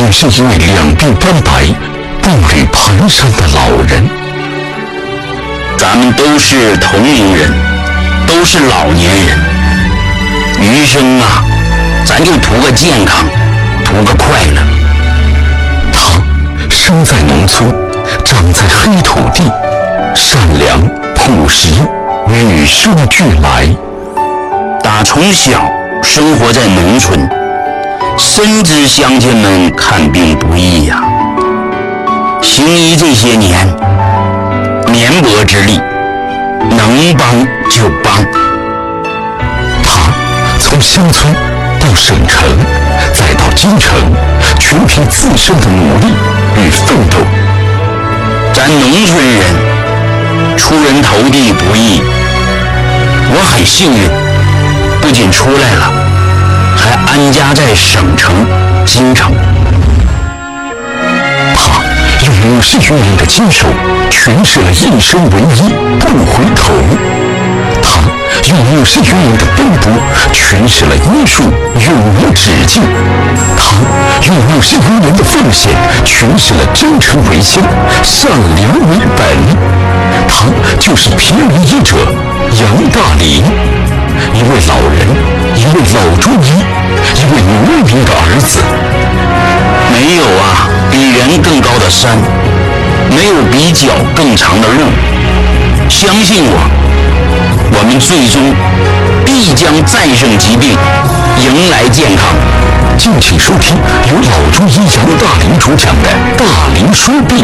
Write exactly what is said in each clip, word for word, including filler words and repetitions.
也是一位两鬓斑白、步履蹒跚的老人。 咱们都是同龄人，都是老年人，余生啊，咱就图个健康，图个快乐。 他生在农村，长在黑土地，善良朴实，与生俱来。 打从小生活在农村，深知乡亲们看病不易呀、啊。行医这些年，绵薄之力，能帮就帮。 他从乡村到省城，再到京城，全凭自身的努力与奋斗。 咱农村人出人头地不易，我很幸运，不仅出来了，还安家在省城京城。 他用五十余年的经手诠释了一生为一，不回头。他用五十余年的奔波诠释了医术永无止境。他用五十余年的奉献诠释了真诚为先，善良为本。他就是平民医者杨大林，一位老人，一位老中医，一位农民的儿子。 没有啊比人更高的山，没有比脚更长的路。相信我，我们最终必将战胜疾病，迎来健康。 敬请收听由老中医杨大林主讲的《大林说病》。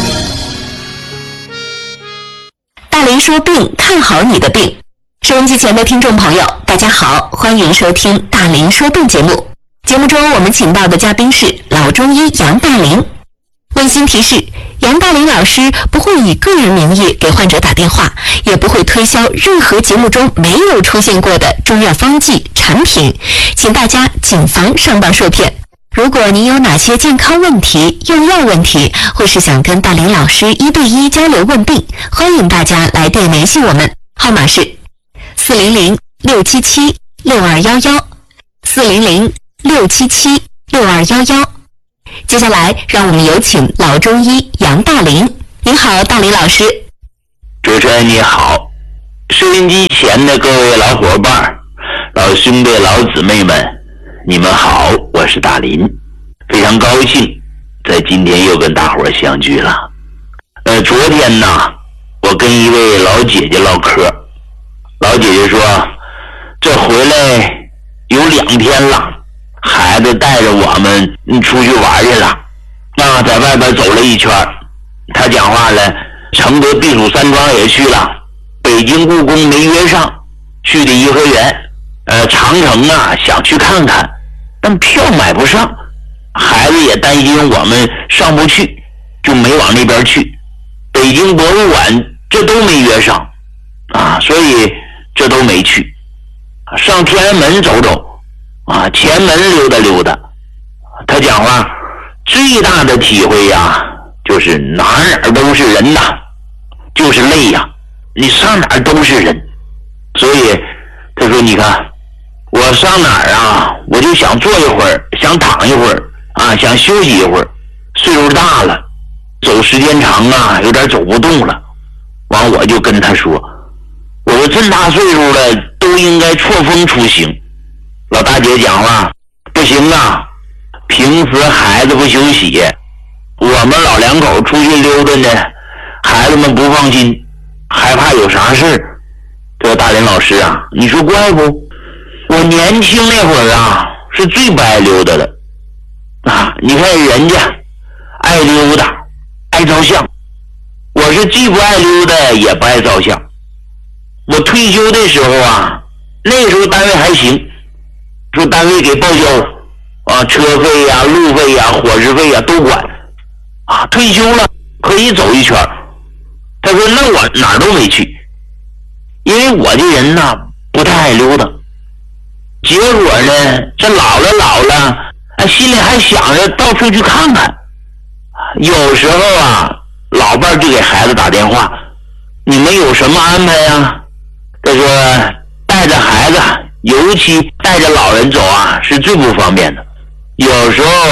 大林说病，看好你的病。收音机前的听众朋友，大家好，欢迎收听大林说病节目。节目中我们请到的嘉宾是老中医杨大林。温馨提示，杨大林老师不会以个人名义给患者打电话，也不会推销任何节目中没有出现过的中药方剂产品，请大家谨防上当受骗。如果您有哪些健康问题、用药问题，或是想跟大林老师一对一交流问病，欢迎大家来电联系我们，号码是四零零六七七六二幺幺，四零零六七七六二幺幺。接下来，让我们有请老中医杨大林。您好，大林老师。 主持人你好，收音机前的各位老伙伴、老兄弟、老姊妹们，你们好，我是大林，非常高兴在今天又跟大伙儿相聚了。呃，昨天呢，我跟一位老姐姐唠嗑，老姐姐说，这回来有两天了，孩子带着我们出去玩去了，啊，在外边走了一圈。她讲话了，承德避暑山庄也去了，北京故宫没约上，去的颐和园，呃，长城啊想去看看，但票买不上，孩子也担心我们上不去，就没往那边去。北京博物馆这都没约上啊，所以这都没去。上天安门走走啊，前门溜达溜达。他讲话最大的体会呀，就是哪哪都是人呐，就是累呀，你上哪儿都是人。所以他说，你看我上哪儿啊，我就想坐一会儿，想躺一会儿啊，想休息一会儿。岁数大了，走时间长啊，有点走不动了。完我就跟他说，我说这么大岁数了，都应该错峰出行。老大姐讲话，不行啊，平时孩子不休息，我们老两口出去溜达呢，孩子们不放心，害怕有啥事。这个大林老师啊，你说怪不？我年轻那会儿啊，是最不爱溜达的啊！你看人家爱溜达，爱照相，我是既不爱溜达，也不爱照相。我退休的时候啊，那时候单位还行，说单位给报销啊，车费呀、路费呀、伙食费呀都管啊。退休了可以走一圈。他说那我哪儿都没去，因为我这人呢不太爱溜达。结果呢，这老了老了，心里还想着到处去看看。有时候啊，老伴儿就给孩子打电话，你们有什么安排呀？他说带着孩子，尤其带着老人走啊，是最不方便的。有时候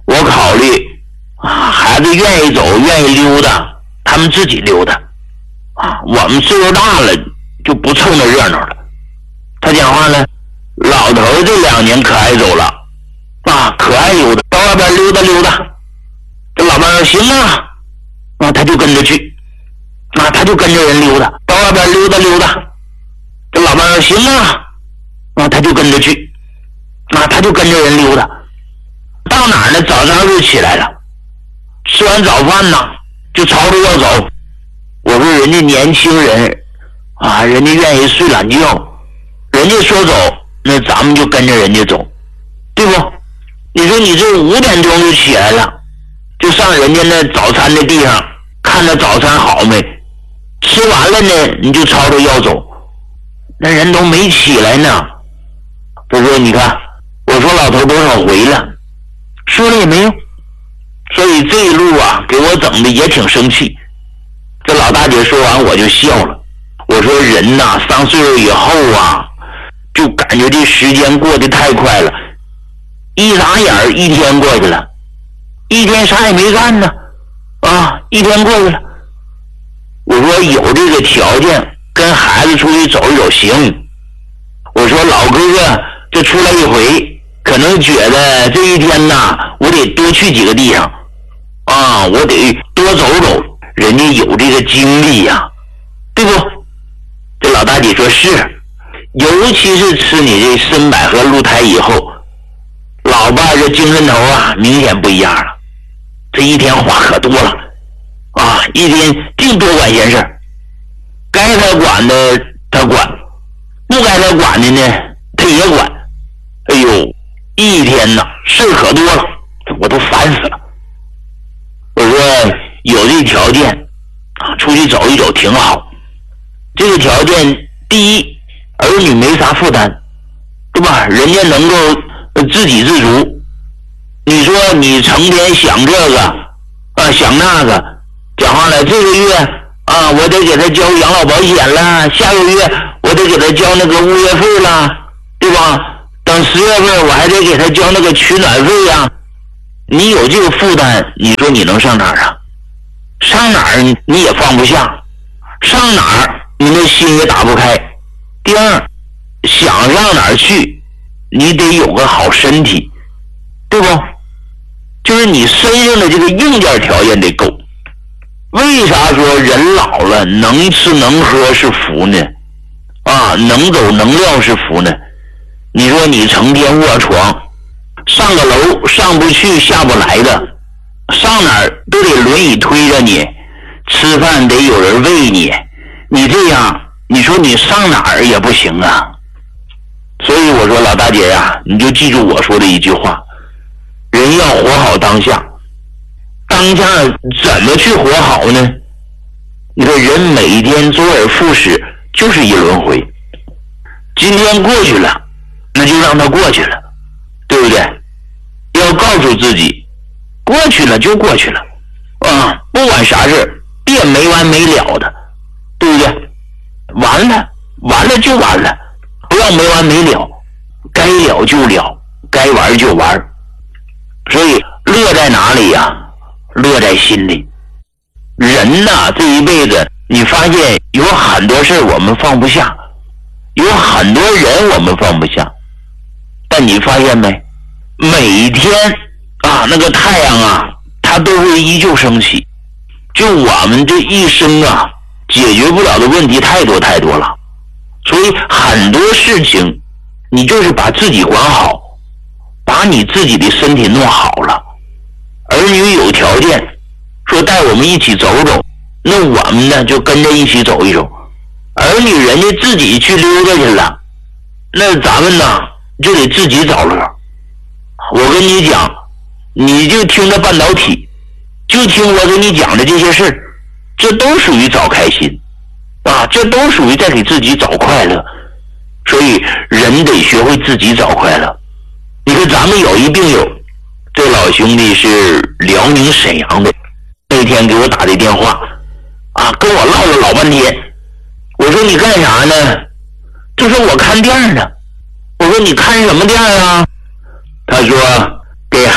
我考虑啊，孩子愿意走愿意溜达，他们自己溜达啊，我们岁数大了就不凑那热闹了。他讲话呢，老头这两年可爱走了啊，可爱溜达，到外边溜达溜达。这老伴说行啊，啊他就跟着去，啊他就跟着人溜达，到外边溜达溜达。这老伴说行啊，啊他就跟着去，啊他就跟着人溜达。到哪儿呢？早上就起来了，吃完早饭呢，就吵着要走。我说人家年轻人啊，人家愿意睡懒觉，人家说走，那咱们就跟着人家走，对不？你说你这五点钟就起来了，就上人家那早餐的地方看着早餐好没，吃完了呢你就吵着要走，那人都没起来呢。他说你看，我说老头多少回了，说了也没用。所以这一路啊给我整的也挺生气。这老大姐说完我就笑了，我说人呐上岁数以后啊，就感觉这时间过得太快了，一眨眼一天过去了，一天啥也没干呢啊，一天过去了。我说有这个条件跟孩子出去走一走行。我说老哥哥这出来一回，可能觉得这一天呐我得多去几个地方啊，我得多走走，人家有这个精力呀、啊，对不？这老大姐说是，尤其是吃你这参百合鹿胎以后，老伴这精神头啊明显不一样了，这一天话可多了啊，一天净多管闲事，该他管的他管，不该他管的呢他也管。哎呦，一天呐事可多了，我都烦死了。我说有这条件啊，出去走一走挺好。这个条件，第一，儿女没啥负担，对吧？人家能够自给自足。你说你成天想这个啊，想那个，讲话了，这个月啊，我得给他交养老保险了，下个月我得给他交那个物业费了，对吧？等十月份我还得给他交那个取暖费呀、啊。你有这个负担，你说你能上哪儿啊？上哪儿你也放不下，上哪儿你的心也打不开。第二，想上哪儿去，你得有个好身体，对不？就是你身上的这个硬件条件得够。为啥说人老了能吃能喝是福呢？啊，能走能撂是福呢？你说你成天卧床，上个楼上不去下不来的，上哪儿都得轮椅推着你，吃饭得有人喂你，你这样你说你上哪儿也不行啊。所以我说老大姐呀、啊，你就记住我说的一句话，人要活好当下。当下怎么去活好呢？你说人每天周而复始就是一轮回，今天过去了那就让它过去了，对不对？要告诉自己过去了就过去了啊，不管啥事别没完没了的，对不对？完了完了就完了，不要没完没了，该了就了，该玩就玩。所以乐在哪里呀、啊？乐在心里。人呐，这一辈子你发现有很多事我们放不下，有很多人我们放不下，但你发现没，每天啊那个太阳啊它都会依旧升起。就我们这一生啊解决不了的问题太多太多了，所以很多事情你就是把自己管好，把你自己的身体弄好了。儿女有条件说带我们一起走走，那我们呢就跟着一起走一走。儿女人家自己去溜达去了，那咱们呢就得自己找乐。我跟你讲，你就听着半导体，就听我给你讲的这些事，这都属于找开心啊，这都属于在给自己找快乐。所以人得学会自己找快乐。你看咱们有一病友，这老兄弟是辽宁沈阳的，那天给我打的电话啊，跟我唠了老半天。我说你干啥呢？就说我看店呢。我说你看什么店啊？他说给孩子拿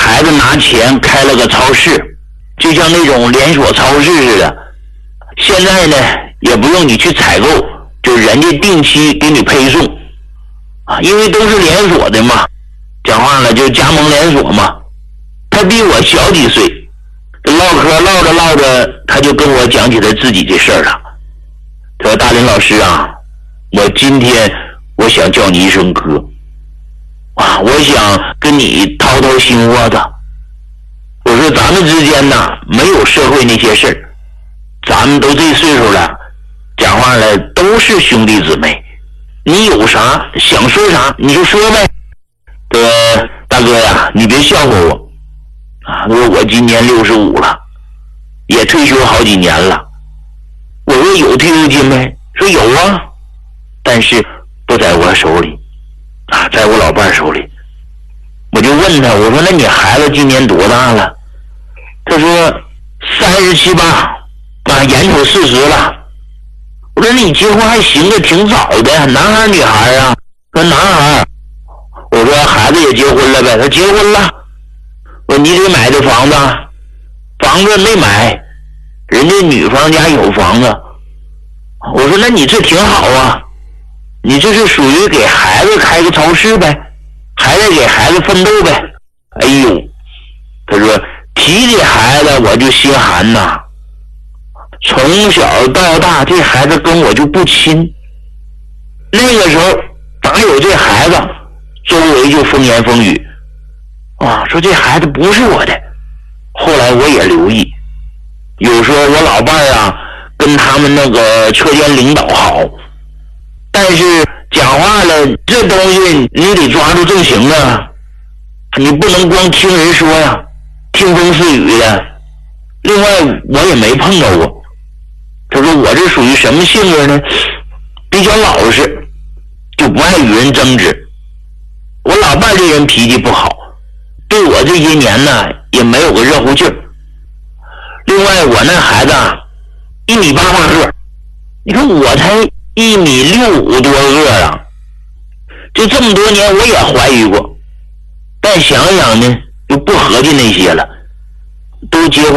拿钱开了个超市，就像那种连锁超市似的。现在呢，也不用你去采购，就人家定期给你配送啊，因为都是连锁的嘛，讲话了就加盟连锁嘛。他比我小几岁，唠嗑唠着唠着，他就跟我讲起他自己这事儿了。他说：“大林老师啊，我今天我想叫你一声哥啊，我想跟你掏掏心窝子。我说咱们之间呢，没有社会那些事儿，咱们都这岁数了，讲话了都是兄弟姊妹，你有啥想说啥你就说呗。这个大哥呀，你别笑话我啊！他说我今年六十五了，也退休好几年了。我说有退休金没？说有啊，但是不在我手里啊，在我老伴手里。我就问他，我说那你孩子今年多大了？他说三十七八，啊，眼瞅四十了。我说你结婚还行的，挺早的，男孩女孩啊？说男孩。我说孩子也结婚了呗？他结婚了。我说你得买的房子，房子没买，人家女方家有房子。我说那你这挺好啊，你这是属于给孩子开个超市呗，还得给孩子奋斗呗。哎呦，他说提起孩子我就心寒呐，从小到大这孩子跟我就不亲，那个时候哪有这孩子，周围就风言风语啊，说这孩子不是我的。后来我也留意，有时候我老伴儿啊跟他们那个车间领导好，但是讲话了这东西你得抓住正行啊，你不能光听人说呀，听风似雨的。另外我也没碰到过。他说我这属于什么性格呢？比较老实，就不爱与人争执。我老伴这人脾气不好，对我这些年呢也没有个热乎劲儿。另外我那孩子啊一米八八个，你看我才一米六五多个啊，就这么多年我也怀疑过，但想想呢就不合计那些了，都结婚